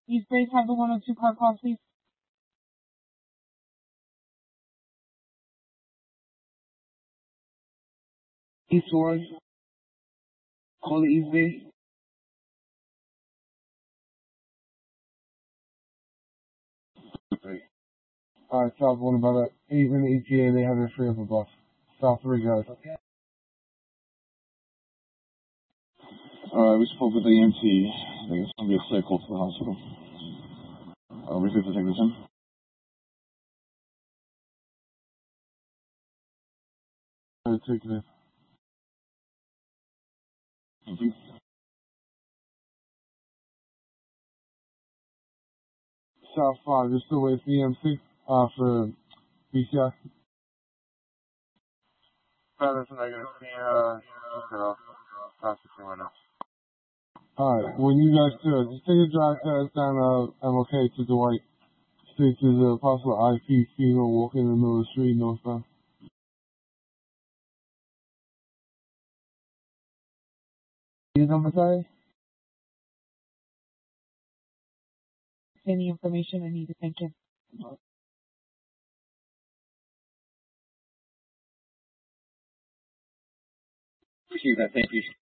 East Base have the 102 car call, please. East Orange. Call the East Base. Alright, South 1 about 8 minute ETA, they have their free up a bus. South 3 guys. Okay. Alright, we spoke with the EMT. I think it's going to be a clear call to the hospital. We're free to take this in. Alright, take it in. Thank you. South 5, you're still waiting for EMC, for BCI. That's negative. South 16 right now. Alright, when you guys could, just take a drive down MLK to Dwight. Straight to the possible IP female walking in the middle of the street northbound. Your number, sorry? Any information I need to thank you. Appreciate that. Thank you.